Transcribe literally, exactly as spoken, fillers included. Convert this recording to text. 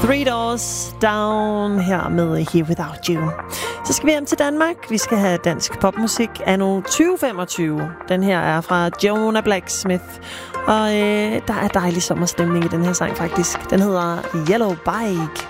Three Doors Down her med Here Without You. Så skal vi hjem til Danmark. Vi skal have dansk popmusik anno tyve femogtyve. Den her er fra Jonah Blacksmith. Og øh, der er dejlig sommerstemning i den her sang faktisk. Den hedder Yellow Bike.